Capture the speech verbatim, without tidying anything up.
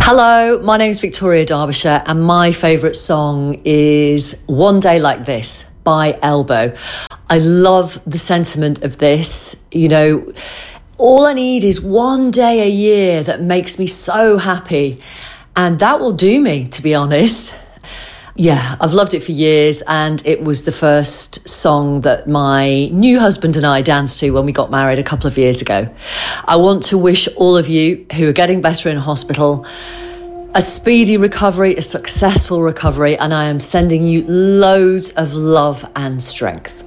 Hello, my name's Victoria Derbyshire and my favourite song is One Day Like This by Elbow. I love the sentiment of this. You know, all I need is one day a year that makes me so happy, and that will do me, to be honest. Yeah, I've loved it for years, and it was the first song that my new husband and I danced to when we got married a couple of years ago. I want to wish all of you who are getting better in hospital a speedy recovery, a successful recovery, and I am sending you loads of love and strength.